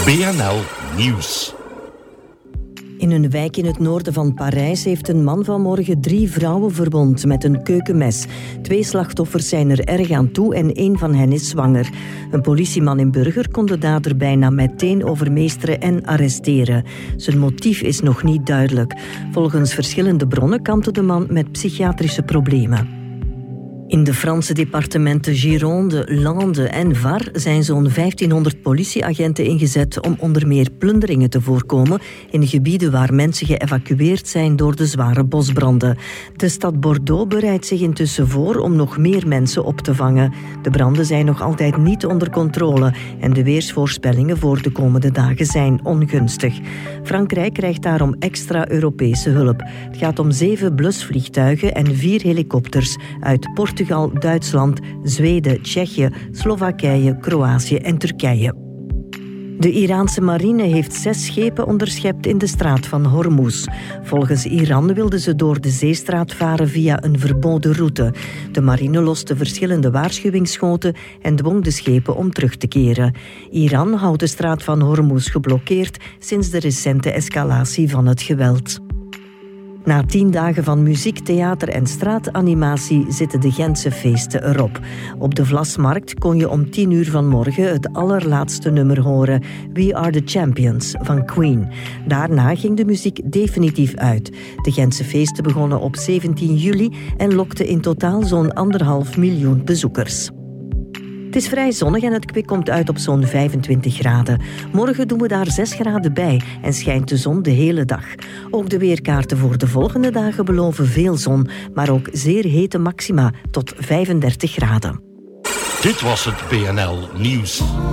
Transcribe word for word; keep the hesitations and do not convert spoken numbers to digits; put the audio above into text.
B N L Nieuws. In een wijk in het noorden van Parijs heeft een man vanmorgen drie vrouwen verwond met een keukenmes. Twee slachtoffers zijn er erg aan toe en één van hen is zwanger. Een politieman in Burger kon de dader bijna meteen overmeesteren en arresteren. Zijn motief is nog niet duidelijk. Volgens verschillende bronnen kampte de man met psychiatrische problemen. In de Franse departementen Gironde, Landes en Var zijn zo'n vijftienhonderd politieagenten ingezet om onder meer plunderingen te voorkomen in gebieden waar mensen geëvacueerd zijn door de zware bosbranden. De stad Bordeaux bereidt zich intussen voor om nog meer mensen op te vangen. De branden zijn nog altijd niet onder controle en de weersvoorspellingen voor de komende dagen zijn ongunstig. Frankrijk krijgt daarom extra Europese hulp. Het gaat om zeven blusvliegtuigen en vier helikopters uit Portugal. Portugal, Duitsland, Zweden, Tsjechië, Slowakije, Kroatië en Turkije. De Iraanse marine heeft zes schepen onderschept in de straat van Hormuz. Volgens Iran wilden ze door de zeestraat varen via een verboden route. De marine loste verschillende waarschuwingsschoten en dwong de schepen om terug te keren. Iran houdt de straat van Hormuz geblokkeerd sinds de recente escalatie van het geweld. Na tien dagen van muziek, theater en straatanimatie zitten de Gentse feesten erop. Op de Vlasmarkt kon je om tien uur vanmorgen het allerlaatste nummer horen, We Are The Champions van Queen. Daarna ging de muziek definitief uit. De Gentse feesten begonnen op zeventien juli en lokten in totaal zo'n anderhalf miljoen bezoekers. Het is vrij zonnig en het kwik komt uit op zo'n vijfentwintig graden. Morgen doen we daar zes graden bij en schijnt de zon de hele dag. Ook de weerkaarten voor de volgende dagen beloven veel zon, maar ook zeer hete maxima tot vijfendertig graden. Dit was het B N L Nieuws.